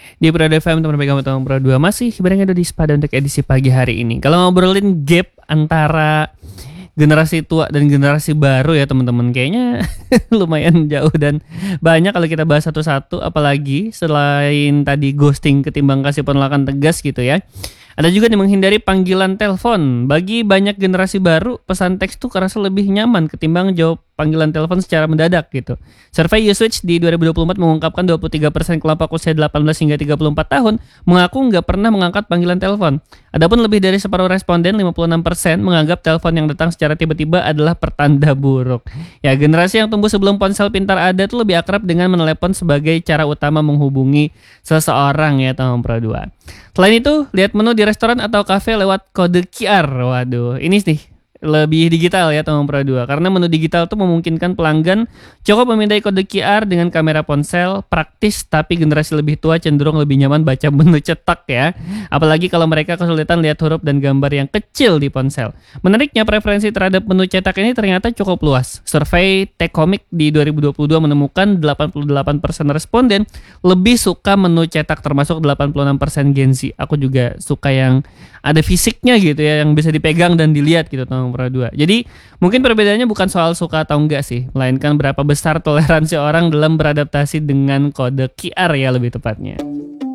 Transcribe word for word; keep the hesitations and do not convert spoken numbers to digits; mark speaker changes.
Speaker 1: Di Pro F M teman pegang utama Pro dua masih bareng di Sepada untuk edisi pagi hari ini. Kalau ngobrolin gap antara generasi tua dan generasi baru ya teman-teman, kayaknya lumayan jauh dan banyak kalau kita bahas satu-satu, apalagi selain tadi ghosting ketimbang kasih penolakan tegas gitu ya. Ada juga yang menghindari panggilan telepon. Bagi banyak generasi baru, pesan teks tuh kerasa lebih nyaman ketimbang jawab panggilan telepon secara mendadak gitu. Survei YouSwitch di dua ribu dua puluh empat mengungkapkan dua puluh tiga persen kelompok usia delapan belas hingga tiga puluh empat tahun mengaku nggak pernah mengangkat panggilan telepon. Adapun lebih dari separuh responden, lima puluh enam persen menganggap telepon yang datang secara tiba-tiba adalah pertanda buruk. Ya, generasi yang tumbuh sebelum ponsel pintar ada tuh lebih akrab dengan menelepon sebagai cara utama menghubungi seseorang ya teman Pro dua. Selain itu, lihat menu di restoran atau kafe lewat kode Q R. Waduh, ini nih lebih digital ya teman Pro dua. Karena menu digital tuh memungkinkan pelanggan cukup memindai kode Q R dengan kamera ponsel, praktis, tapi generasi lebih tua cenderung lebih nyaman baca menu cetak ya. Apalagi kalau mereka kesulitan lihat huruf dan gambar yang kecil di ponsel. Menariknya, preferensi terhadap menu cetak ini ternyata cukup luas. Survei Techcomic di dua ribu dua puluh dua menemukan delapan puluh delapan persen responden lebih suka menu cetak, termasuk delapan puluh enam persen Gen Z. Aku juga suka yang ada fisiknya gitu ya, yang bisa dipegang dan dilihat gitu teman Pro dua. Jadi mungkin perbedaannya bukan soal suka atau enggak sih, melainkan berapa besar toleransi orang dalam beradaptasi dengan kode Q R ya lebih tepatnya.